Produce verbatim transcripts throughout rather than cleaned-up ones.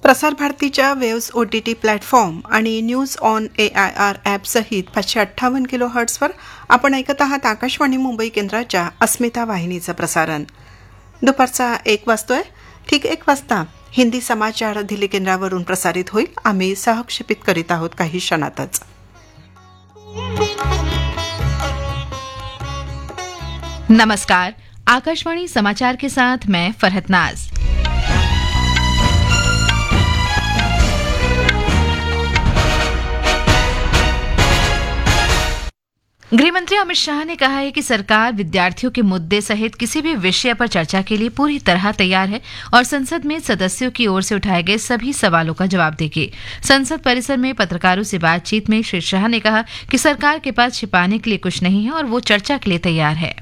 प्रसार भारतीच्या waves O T T platform आणि news on A I R ॲपसहित पाचशे अठ्ठावन्न किलो हर्ट्सवर आपण ऐकत आहात आकाशवाणी मुंबई केंद्राच्या अस्मिता वाहिनीचं प्रसारण. दुपारचा एक वाजतोय. ठीक एक वाजता हिंदी समाचार दिल्ली केंद्रावरून प्रसारित होईल. आम्ही सहक्षेपित करीत आहोत काही क्षणातच. नमस्कार, आकाशवाणी समाचार के साथ मैं फरहत नाज. गृहमंत्री अमित शाह ने कहा है कि सरकार विद्यार्थियों के मुद्दे सहित किसी भी विषय पर चर्चा के लिए पूरी तरह तैयार है और संसद में सदस्यों की ओर से उठाए गए सभी सवालों का जवाब देगी. संसद परिसर में पत्रकारों से बातचीत में श्री शाह ने कहा कि सरकार के पास छिपाने के लिए कुछ नहीं है और वो चर्चा के लिए तैयार है.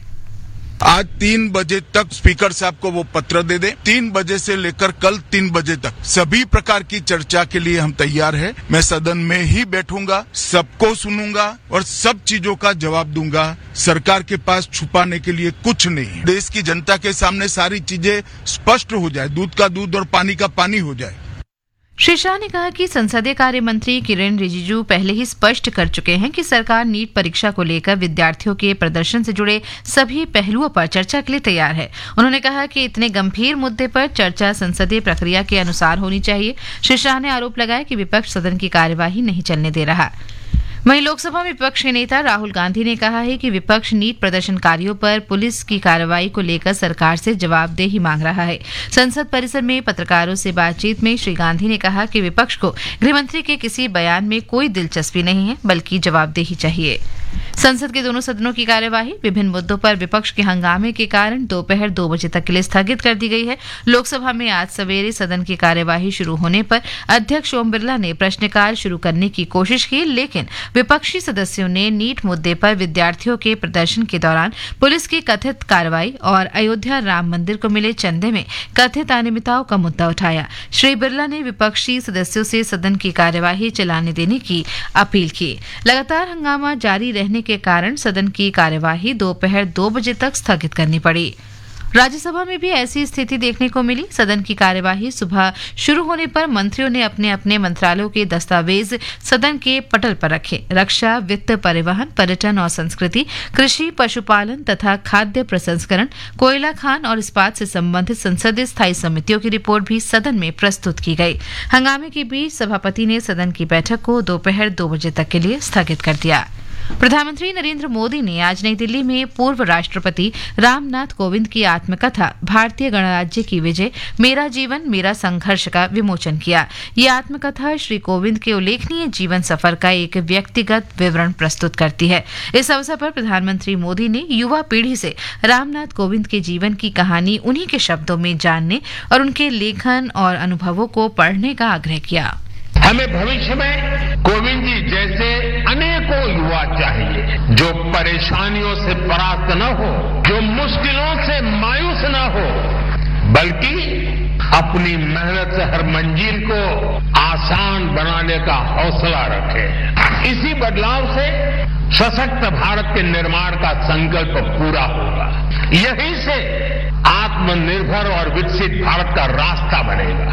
आज तीन बजे तक स्पीकर साहब को वो पत्र दे दें. तीन बजे से लेकर कल तीन बजे तक सभी प्रकार की चर्चा के लिए हम तैयार हैं. मैं सदन में ही बैठूंगा, सबको सुनूंगा और सब चीजों का जवाब दूंगा. सरकार के पास छुपाने के लिए कुछ नहीं. देश की जनता के सामने सारी चीजें स्पष्ट हो जाए, दूध का दूध और पानी का पानी हो जाए. श्री शाह ने कहा कि संसदीय कार्य मंत्री किरेन रिजिजू पहले ही स्पष्ट कर चुके हैं कि सरकार नीट परीक्षा को लेकर विद्यार्थियों के प्रदर्शन से जुड़े सभी पहलुओं पर चर्चा के लिए तैयार है. उन्होंने कहा कि इतने गंभीर मुद्दे पर चर्चा संसदीय प्रक्रिया के अनुसार होनी चाहिए. श्री शाह ने आरोप लगाया कि विपक्ष सदन की कार्यवाही नहीं चलने दे रहा. वहीं लोकसभा में विपक्ष के नेता राहुल गांधी ने कहा है कि विपक्ष नीट प्रदर्शनकारियों पर पुलिस की कार्रवाई को लेकर सरकार से जवाबदेही मांग रहा है. संसद परिसर में पत्रकारों से बातचीत में श्री गांधी ने कहा कि विपक्ष को गृहमंत्री के किसी बयान में कोई दिलचस्पी नहीं है, बल्कि जवाबदेही चाहिए. संसद के दोनों सदनों की कार्यवाही विभिन्न मुद्दों पर विपक्ष के हंगामे के कारण दोपहर दो बजे तक के लिए स्थगित कर दी गई है. लोकसभा में आज सवेरे सदन की कार्यवाही शुरू होने पर अध्यक्ष ओम बिरला ने प्रश्नकाल शुरू करने की कोशिश की, लेकिन विपक्षी सदस्यों ने नीट मुद्दे पर विद्यार्थियों के प्रदर्शन के दौरान पुलिस की कथित कार्रवाई और अयोध्या राम मंदिर को मिले चंदे में कथित अनियमितताओं का मुद्दा उठाया. श्री बिरला ने विपक्षी सदस्यों से सदन की कार्यवाही चलाने देने की अपील की. लगातार हंगामा जारी रहने के कारण सदन की कार्यवाही दोपहर दो बजे तक स्थगित करनी पड़ी. राज्यसभा में भी ऐसी स्थिति देखने को मिली. सदन की कार्यवाही सुबह शुरू होने पर मंत्रियों ने अपने अपने मंत्रालयों के दस्तावेज सदन के पटल पर रखे. रक्षा, वित्त, परिवहन, पर्यटन और संस्कृति, कृषि, पशुपालन तथा खाद्य प्रसंस्करण, कोयला खान और इस्पात से संबंधित संसदीय स्थायी समितियों की रिपोर्ट भी सदन में प्रस्तुत की गई. हंगामे के बीच सभापति ने सदन की बैठक को दोपहर दो बजे तक के लिए स्थगित कर दिया. प्रधानमंत्री नरेंद्र मोदी ने आज नई दिल्ली में पूर्व राष्ट्रपति रामनाथ कोविंद की आत्मकथा भारतीय गणराज्य की विजय, मेरा जीवन मेरा संघर्ष का विमोचन किया. ये आत्मकथा श्री कोविंद के उल्लेखनीय जीवन सफर का एक व्यक्तिगत विवरण प्रस्तुत करती है. इस अवसर पर प्रधानमंत्री मोदी ने युवा पीढ़ी से रामनाथ कोविंद के जीवन की कहानी उन्हीं के शब्दों में जानने और उनके लेखन और अनुभवों को पढ़ने का आग्रह किया. हमें भविष्य में कोविंद जी जैसे अनेकों युवा चाहिए जो परेशानियों से परास्त न हो, जो मुश्किलों से मायूस न हो, बल्कि अपनी मेहनत से हर मंजिल को आसान बनाने का हौसला रखे. इसी बदलाव से सशक्त भारत के निर्माण का संकल्प पूरा होगा. यहीं से आत्मनिर्भर और विकसित भारत का रास्ता बनेगा.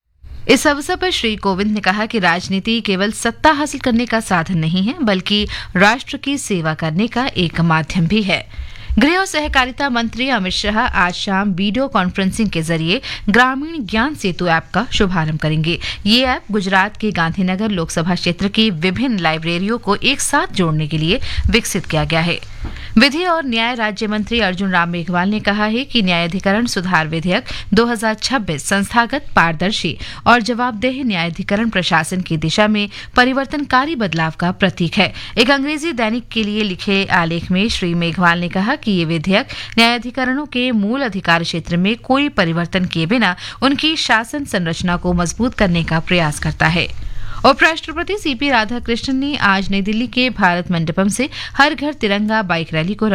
इस अवसर पर श्री कोविंद ने कहा कि राजनीति केवल सत्ता हासिल करने का साधन नहीं है, बल्कि राष्ट्र की सेवा करने का एक माध्यम भी है. गृह और सहकारिता मंत्री अमित शाह आज शाम वीडियो कॉन्फ्रेंसिंग के जरिए ग्रामीण ज्ञान सेतु ऐप का शुभारंभ करेंगे. ये ऐप गुजरात के गांधीनगर लोकसभा क्षेत्र की विभिन्न लाइब्रेरियों को एक साथ जोड़ने के लिए विकसित किया गया है. विधि और न्याय राज्य मंत्री अर्जुन राम मेघवाल ने कहा है कि न्यायाधिकरण सुधार विधेयक दो हज़ार छब्बीस संस्थागत, पारदर्शी और जवाबदेह न्यायाधिकरण प्रशासन की दिशा में परिवर्तनकारी बदलाव का प्रतीक है. एक अंग्रेजी दैनिक के लिए लिखे आलेख में श्री मेघवाल ने कहा कि ये विधेयक न्यायाधिकरणों के मूल अधिकार क्षेत्र में कोई परिवर्तन किए बिना उनकी शासन संरचना को मजबूत करने का प्रयास करता है. उपराष्ट्रपति सी पी राधाकृष्णन ने आज नई दिल्ली के भारत मंडपम से हर घर तिरंगा बाइक रैली को